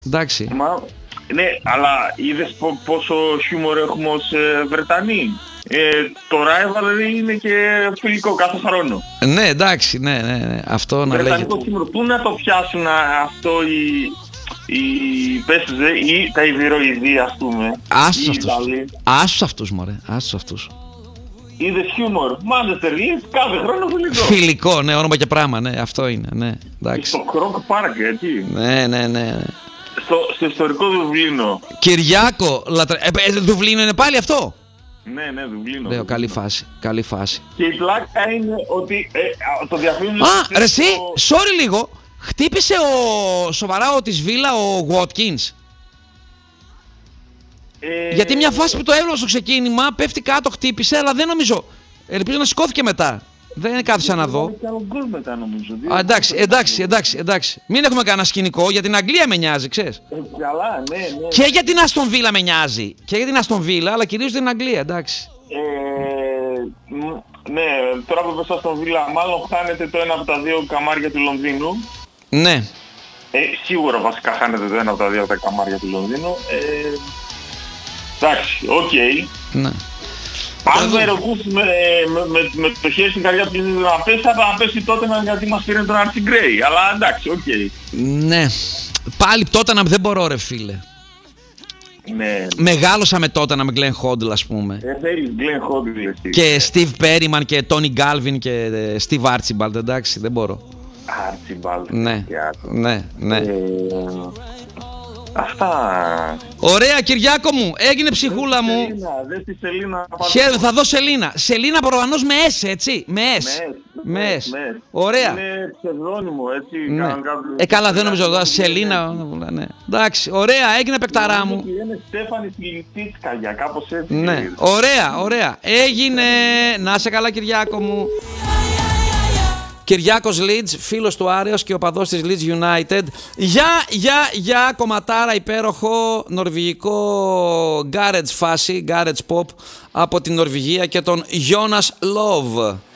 Εντάξει. Ναι, αλλά είδες πόσο χιούμορ έχουμε ως Βρετανοί. Το rivalry είναι και φιλικό κάθε χρόνο. Ναι, εντάξει, ναι. Αυτό να λέγεται. Βρετανικό χιούμορ, πού να το πιάσουν αυτό ή τα ιδηροειδή, ας πούμε. Άσους αυτούς, μωρέ, άσους αυτούς. Είδες χιούμορ, Manchester Leeds, κάθε χρόνο φιλικό. Φιλικό, ναι, όνομα και πράγμα, ναι, αυτό είναι, ναι, εντάξει. Στο Croke Park, εκεί. Ναι. Στο ιστορικό Δουβλίνο. Κυριάκο, Δουβλίνο είναι πάλι αυτό. Ναι, Δουβλίνο. Λέω, καλή φάση. Και η πλάκα είναι ότι το διαφήμιζε... Ρε εσύ, sorry λίγο, χτύπησε σοβαρά της Βίλα ο Watkins. Γιατί μια φάση που το έβλεπα στο ξεκίνημα, πέφτει κάτω, χτύπησε, αλλά δεν νομίζω. Ελπίζω να σηκώθηκε μετά. Δεν κάθισα να δω. Μετά, νομίζω. Εντάξει. Μην έχουμε κανένα σκηνικό, για την Αγγλία με νοιάζει, ξέρεις. Καλά, ναι. Και για την Άστον Βίλα με νοιάζει. Και για την Άστον Βίλα, αλλά κυρίως την Αγγλία, εντάξει. Ναι, τώρα που πες Άστον Βίλα, μάλλον χάνεται το ένα από τα δύο καμάρια του Λονδίνου. Ναι. Σίγουρα βασικά χάνεται το ένα από τα δύο τα καμάρια του Λονδίνου. Εντάξει, οκ. Ναι. Αν με ρωτήσεις με το χέρι στην καρδιά του να πέσει, θα πέσει τότε γιατί μας πήρε τον Archie Gray. Αλλά εντάξει, οκ. Ναι. Πάλι τότε να δεν μπορώ, ρε φίλε. Ναι. Μεγάλωσα με τότε με Glenn Hoddle, ας πούμε. Θέλεις Glenn Hoddle εσύ. Και Steve Perryman και Tony Galvin και Steve Archibald, εντάξει, δεν μπορώ. Archibald. Ναι. Αυτά. Ωραία, Κυριάκο μου, έγινε ψυχούλα μου. Δες τη Σελίνα. Χαίρομαι, θα δω Σελίνα. Σελίνα προφανώς με S, έτσι. Με S. Ωραία. Είναι ψευδόνυμο, έτσι. Ναι. Καλά, δεν νομίζω εδώ. Σελίνα. Ναι. Εντάξει, ωραία, έγινε παικταρά μου. Είναι Στέφανη Λιτσίτσκαγια, κάπως έτσι. Ναι, ωραία. Έγινε. Να σε καλά, Κυριάκο μου. Κυριάκος Leeds, φίλος του Άρεος και οπαδός της Leeds United. Για κομματάρα υπέροχο νορβηγικό garage φάση, garage pop από την Νορβηγία και τον Jonas Love.